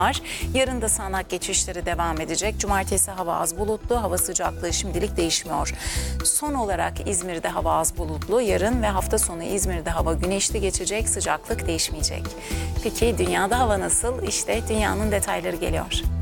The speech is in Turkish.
var. Yarın da sağanak geçişleri devam edecek. Cumartesi hava az bulutlu, hava sıcaklığı şimdilik değişmiyor. Son olarak İzmir'de hava az bulutlu. Yarın ve hafta sonu İzmir'de hava güneşli geçecek, sıcaklık değişmeyecek. Peki dünyada hava nasıl? İşte dünyanın detayları geliyor.